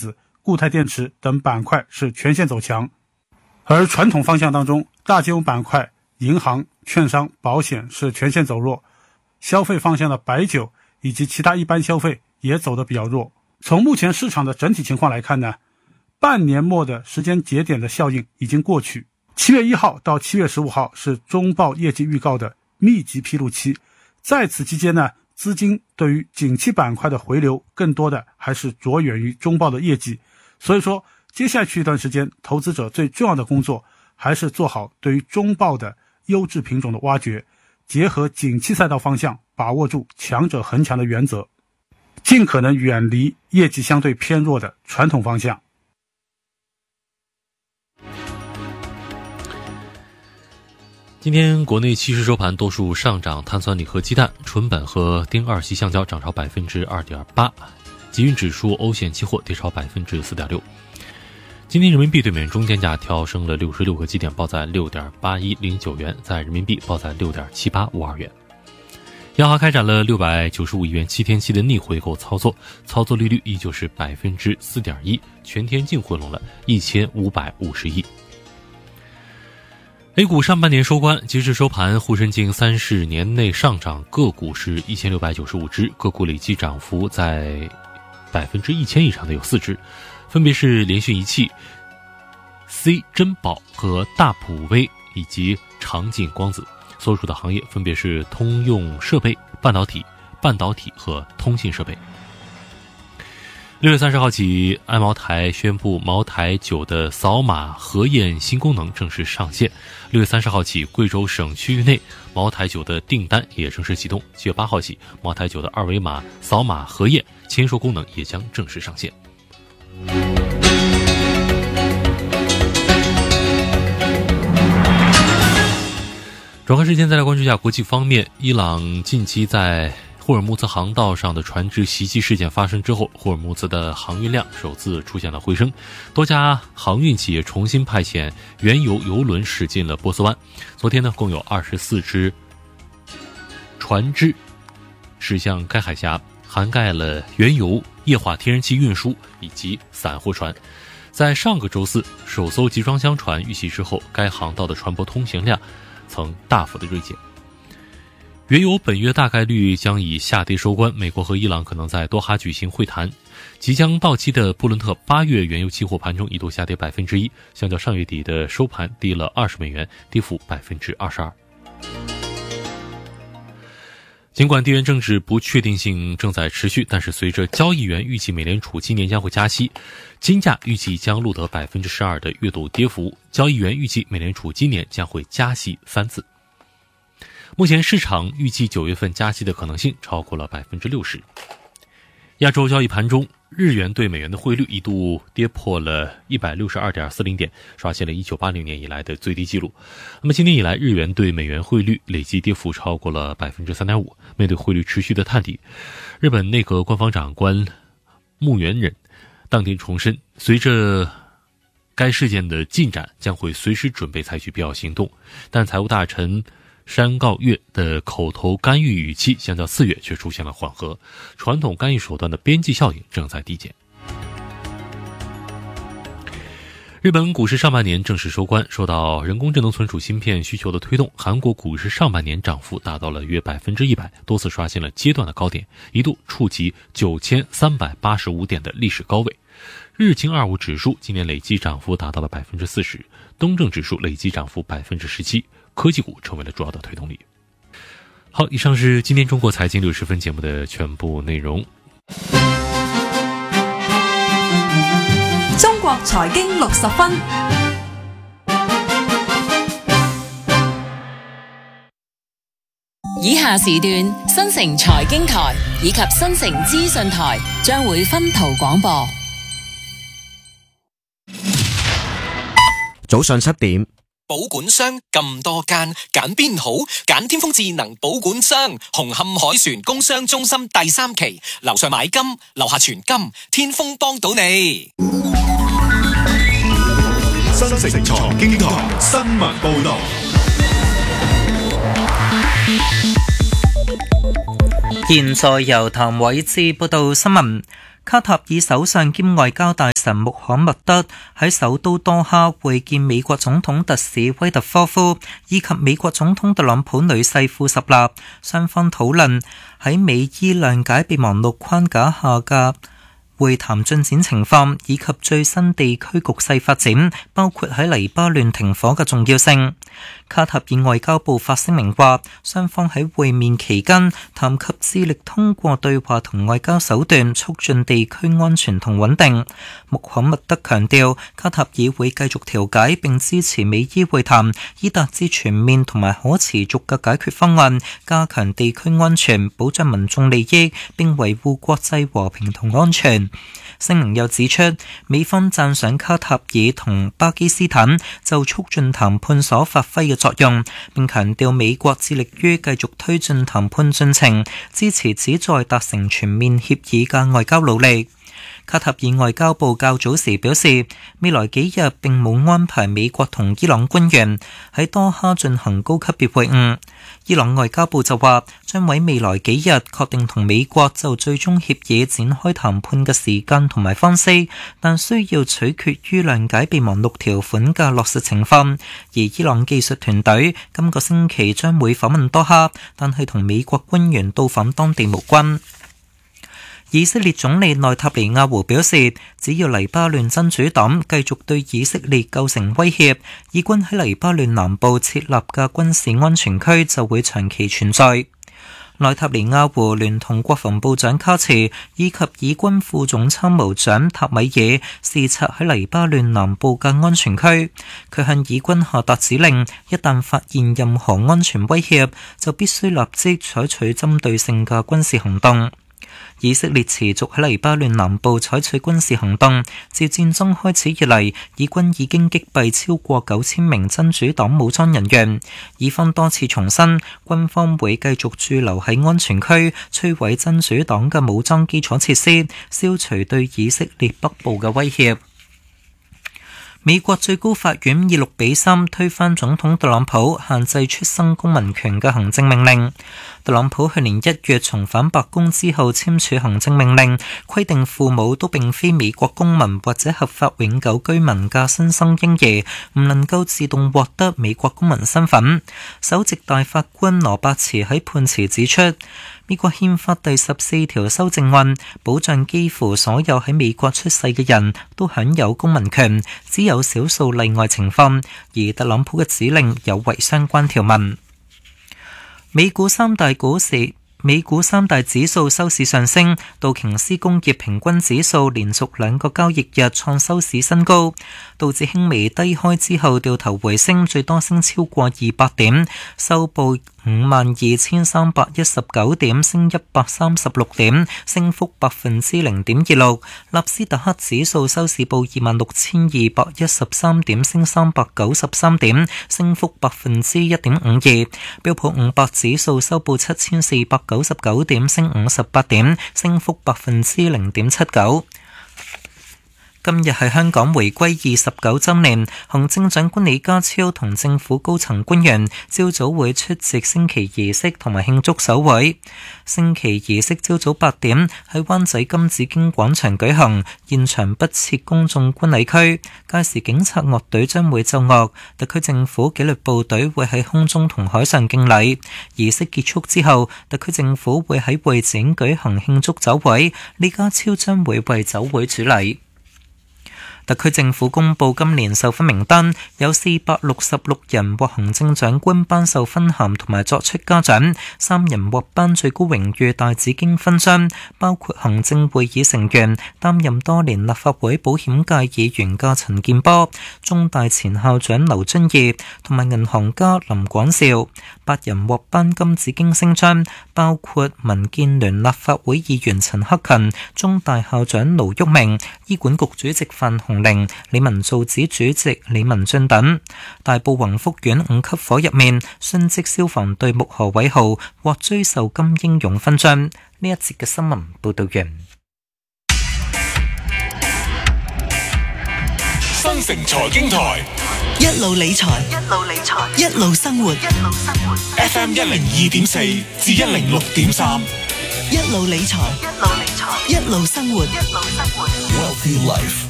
子、固态电池等板块是全线走强，而传统方向当中，大金融板块、银行、券商、保险是全线走弱，消费方向的白酒以及其他一般消费也走得比较弱。从目前市场的整体情况来看呢，半年末的时间节点的效应已经过去，7月1号到7月15号是中报业绩预告的密集披露期，在此期间呢，资金对于景气板块的回流更多的还是着眼于中报的业绩，所以说接下去一段时间，投资者最重要的工作还是做好对于中报的优质品种的挖掘，结合景气赛道方向，把握住强者恒强的原则，尽可能远离业绩相对偏弱的传统方向。 今天国内期市收盘多数上涨，碳酸锂和鸡蛋、纯苯和丁二烯橡胶涨超 2.8%， 集运指数欧线期货跌超 4.6%。 今天人民币对美元中间价调升了66个基点，报在 6.8109 元，在人民币报在 6.7852 元。央行开展了695亿元7天期的逆回购操作，操作利率依旧是 4.1%， 全天净回笼了1550亿。A 股上半年收官，截至收盘，沪深近30年内上涨个股是1695只，个股累计涨幅在1000%以上的有4只，分别是联讯仪器、C 珍宝和大普威以及长进光子。所属的行业分别是通用设备、半导体和通信设备。6月30号起，爱茅台宣布茅台酒的扫码核验新功能正式上线。6月30号起，贵州省区域内茅台酒的订单也正式启动。7月8号起，茅台酒的二维码扫码核验签收功能也将正式上线。转换时间再来关注一下国际方面，伊朗近期在霍尔木兹航道上的船只袭击事件发生之后，霍尔木兹的航运量首次出现了回升，多家航运企业重新派遣原油油轮驶进了波斯湾。昨天呢，共有24只船只驶向该海峡，涵盖了原油、液化天然气运输以及散货船。在上个周四，首艘集装箱船遇袭之后，该航道的船舶通行量曾大幅的锐减。原油本月大概率将以下跌收官，美国和伊朗可能在多哈举行会谈。即将到期的布伦特8月原油期货盘中一度下跌 1%， 相较上月底的收盘低了20美元，跌幅 22%。尽管地缘政治不确定性正在持续，但是随着交易员预计美联储今年将会加息，金价预计将录得 12% 的月度跌幅，交易员预计美联储今年将会加息3次。目前市场预计9月份加息的可能性超过了 60%。 亚洲交易盘中，日元对美元的汇率一度跌破了 162.40 点，刷新了1980年以来的最低纪录。那么今年以来，日元对美元汇率累计跌幅超过了 3.5%。 面对汇率持续的探底，日本内阁官方长官木原忍当天重申，随着该事件的进展，将会随时准备采取必要行动。但财务大臣山告月的口头干预语气相较4月却出现了缓和，传统干预手段的边际效应正在递减。日本股市上半年正式收官，受到人工智能存储芯片需求的推动，韩国股市上半年涨幅达到了约 100%， 多次刷新了阶段的高点，一度触及9385点的历史高位。日经25指数今年累计涨幅达到了 40%， 东证指数累计涨幅 17%， 科技股成为了主要的推动力。好，以上是今天中国财经60分节目的全部内容。 中国财经60分，以下時段新城財經台以及新城資訊台將會分途廣播。 早上7點， 保管商咁多間，揀邊好？揀天風智能保管商，紅磡海船工商中心第3期，樓上買金，樓下存金，天風幫到你。 新城財經台新聞報道。 現在由譚偉志報道新聞。 卡塔爾首相兼外交大臣穆罕默德喺首都多哈會見美國總統特使威特科夫以及美國總統特朗普女婿庫什納，雙方討論喺美伊諒解備忘錄框架下嘅會談進展情況以及最新地區局勢發展，包括喺黎巴嫩停火嘅重要性。卡塔爾外交部發聲明話，雙方喺會面期間談及致力通過對話同外交手段促進地區安全同穩定。穆罕默德強調，卡塔爾會繼續調解並支持美伊會談，以達至全面同埋可持續嘅解決方案，加強地區安全，保障民眾利益，並維護國際和平同安全。聲明又指出，美方讚賞卡塔爾同巴基斯坦就促進談判所發揮嘅作用，並強調美國致力於繼續推進談判進程，支持旨在達成全面協議嘅外交努力。卡塔爾外交部較早時表示，未來幾日並冇安排美國同伊朗官員喺多哈進行高級別會晤。伊朗外交部就話，將喺未來幾日確定同美國就最終協議展開談判嘅時間同埋方式，但需要取決於諒解備忘錄條款嘅落實情況。而伊朗技術團隊今個星期將會訪問多哈，但係同美國官員到訪當地無關。以色列總理內塔尼亞胡表示，只要黎巴嫩真主黨繼續對以色列構成威脅，以軍喺黎巴嫩南部設立嘅軍事安全區就會長期存在。內塔尼亞胡聯同國防部長卡茨以及以軍副總參謀長塔米爾視察喺黎巴嫩南部嘅安全區，佢向以軍下達指令，一旦發現任何安全威脅，就必須立即採取針對性嘅軍事行動。以色列持續喺黎巴嫩南部採取軍事行動，自戰爭開始以嚟，以軍已經擊斃超過9000名真主黨武裝人員。以方多次重申，軍方會繼續駐留喺安全區，摧毀真主黨嘅武裝基礎設施，消除對以色列北部嘅威脅。美國最高法院以6-3推翻總統特朗普限制出生公民權嘅行政命令。特朗普去年1月重返白宮之後簽署行政命令，規定父母都並非美國公民或者合法永久居民嘅新生嬰兒唔能夠自動獲得美國公民身份。首席大法官羅伯茨喺判詞指出，美國憲法第14條修正案保障幾乎所有喺美國出世嘅人都享有公民權，只有少數例外情況，而特朗普嘅指令有違相關條文。美股三大指數收市上升，道瓊斯工業平均指數連續2個交易日創收市新高，道指輕微低開之後掉頭回升，最多升超過200點，收報52,319點，升136點，升幅0.26%。納斯達克指數收市報26,213點，升393點，升幅1.52%。標普500指數收報7,499點，升58點，升幅0.79%。今日係香港回歸29週年，行政長官李家超同政府高層官員朝早會出席升旗儀式同埋慶祝守會。升旗儀式朝早8點喺灣仔金紫荊廣場舉行，現場不設公眾觀禮區，屆時警察樂隊將會奏樂，特區政府紀律部隊會喺空中同海上敬禮。儀式結束之後，特區政府會喺會展舉行慶祝酒會，李家超將會為酒會主禮。特區政府公布今年授勳名單，有466人獲行政長官頒授勳銜同埋作出嘉獎，3人獲頒最高榮譽大紫荊勳章，包括行政會議成員、擔任多年立法會保險界議員嘅陳健波、中大前校長劉遵義同埋銀行家林廣兆。8人獲頒金紫荊星章，包括民建聯立法會議員陳克勤、中大校長盧煜明、醫管局主席范鴻齡、理民造紙主席李文俊等。大埔宏福苑5級火入面，殉職消防隊目何偉豪獲追授金英勇勳章。呢一節嘅新聞報道完。 新城財經台一路理財，一路生活。 FM 102.4至106.3， 一路理財。 一路生活，一路生活。 Wealthy Life。